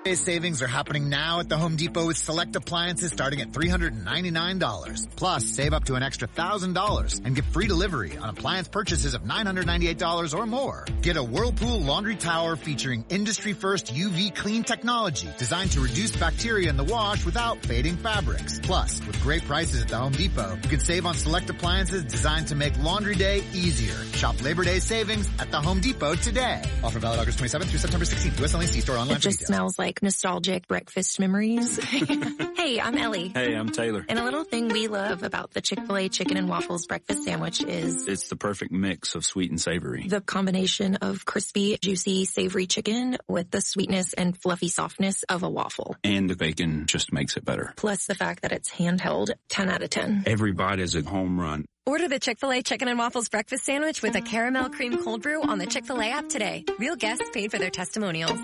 Savings are happening now at the Home Depot with select appliances starting at $399. Plus, save up to an extra $1,000 and get free delivery on appliance purchases of $998 or more. Get a Whirlpool laundry tower featuring industry-first UV clean technology designed to reduce bacteria in the wash without fading fabrics. Plus, with great prices at the Home Depot, you can save on select appliances designed to make laundry day easier. Shop Labor Day savings at the Home Depot today. Offer valid August 27th through September 16th. US only. See store online. It just smells like nostalgic breakfast memories. Hey, I'm Ellie. Hey, I'm Taylor. And a little thing we love about the Chick-fil-A chicken and waffles breakfast sandwich is it's the perfect mix of sweet and savory. The combination of crispy, juicy, savory chicken with the sweetness and fluffy softness of a waffle. And the bacon just makes it better. Plus the fact that it's handheld, 10 out of 10. Every bite is a home run. Order the Chick-fil-A Chicken and Waffles Breakfast Sandwich with a caramel cream cold brew on the Chick-fil-A app today. Real guests paid for their testimonials.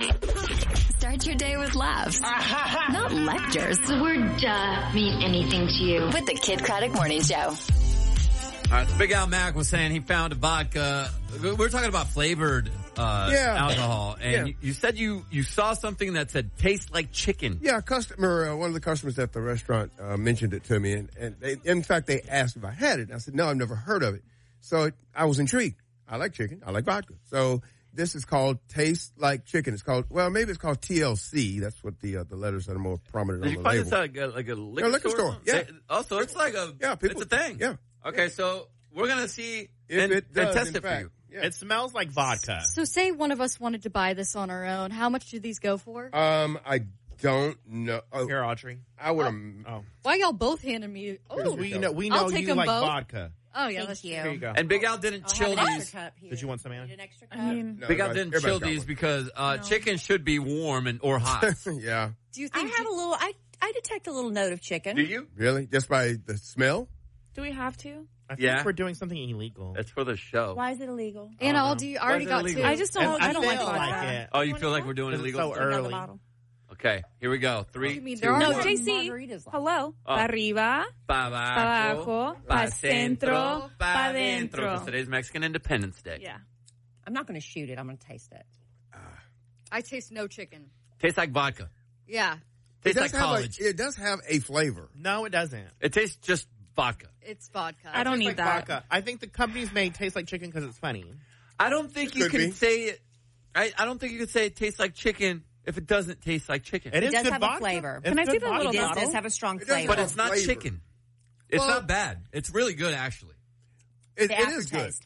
Start your day with laughs, not lectures. The word duh mean anything to you. With the Kid Craddock Morning Show. All right, so Big Al Mac was saying he found a vodka. We're talking about flavored alcohol. And you said you saw something that said tastes like chicken. Yeah, a customer, one of the customers at the restaurant mentioned it to me. And they, in fact, they asked if I had it. And I said, no, I've never heard of it. So I was intrigued. I like chicken. I like vodka. So this is called Taste Like Chicken. It's called, well, maybe it's called TLC. That's what the letters that are more prominent on the label. Did you find this like a liquor store? Yeah. Also, it's like it's a thing. Yeah. Okay, so we're going to see if it does, test it fact, for you. Yeah. It smells like vodka. So say one of us wanted to buy this on our own. How much do these go for? I don't know. Oh, here, Audrey. I would have. Oh. Why y'all both handing me? Oh, we know you like both. Vodka. Oh, yeah, Thank you. Here you go. And Big Al didn't chill these. Did you want some, Anna? An extra cup? I mean, No, Big Al didn't chill these because chicken should be warm or hot. Yeah. Do you think I have a little, I detect a little note of chicken. Do you? Really? Just by the smell? Do we have to? I think we're doing something illegal. It's for the show. Why is it illegal? Anna, I already got two. I just don't. I don't like feel vodka. it. Oh, you feel like we're doing It's illegal? so early. Okay, here we go. 3, You mean 2, there are 1. No, JC. Hello. Pa arriba, Pa pa abajo, pa centro, pa It's dentro. today's Mexican Independence Day. Yeah. I'm not going to shoot it. I'm going to taste it. I taste no chicken. Tastes like vodka. Yeah. Tastes It like does have college. it does have a flavor. No, it doesn't. It tastes just vodka. It's vodka. I don't Tastes need like that. vodka. I think the companies made taste like chicken because it's funny. I don't think you Could can be. say it. I don't think you can say it tastes like chicken if it doesn't taste like chicken. It is does good have a vodka. flavor. It's Can I good see the vodka. little It bottle? does have a strong does flavor. But it's not flavor. chicken. It's Well- not bad. It's really good, actually. It The is good. aftertaste.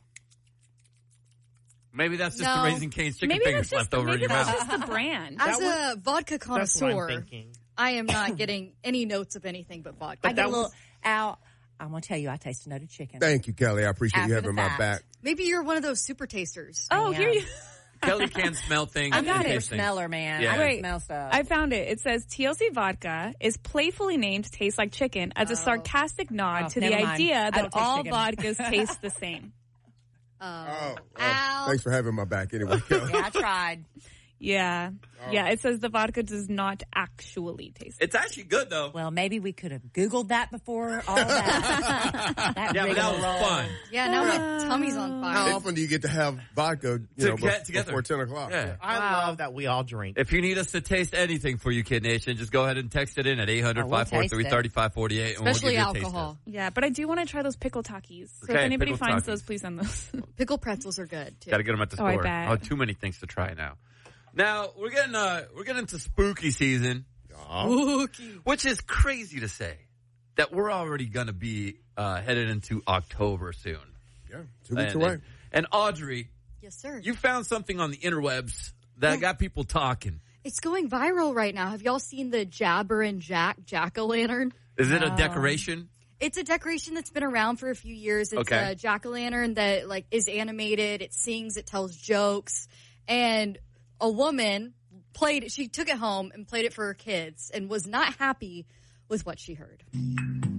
Maybe that's just No. the Raising Cane's chicken Maybe fingers that's just left over in maybe your that's mouth. just the brand. As That a vodka That's what I'm connoisseur, thinking. I am not getting any notes of anything but vodka. I get that a little, was- Al, I'm going to tell you, I taste a note of chicken. Thank you, Kelly. I appreciate After you the having my fact. back. Maybe you're one of those super tasters. Oh, Yeah. here you. Kelly can't smell things. I'm and not a taste things. smeller, man. Yeah. I Wait. can smell stuff. I found it. It says TLC vodka is playfully named Taste Like Chicken as a sarcastic nod Oh, to the never mind. idea I that don't taste all chicken. vodkas taste the same. Oh, Ow. thanks for having my back anyway, Kelly. yeah, I tried. Yeah. Yeah, it says the vodka does not actually taste It's actually good, though. Well, maybe we could have Googled that before all that. Yeah, but that was fun. Yeah, now my tummy's on How fire. often do you get to have vodka Together. before 10 o'clock? Yeah. I love that we all drink. If you need us to taste anything for you, Kid Nation, just go ahead and text it in at 800-543-3548. Especially alcohol. Yeah, but I do want to try those pickle Takis. So Okay, if anybody pickle finds Takis. those, please send those. Pickle pretzels are good, too. Got to get them at the Oh, I store. bet. Oh, too many things to try now. Now we're getting into spooky season, which is crazy to say that we're already going to be headed into October soon. Yeah, 2 weeks away. And Audrey, Yes, sir. you found something on the interwebs that got people talking. It's going viral right now. Have y'all seen the Jabber and Jack jack-o'-lantern? Is it a decoration? It's a decoration that's been around for a few years. It's Okay. a jack-o'-lantern that like is animated. It sings. It tells jokes. And a woman played it. She took it home and played it for her kids and was not happy with what she heard.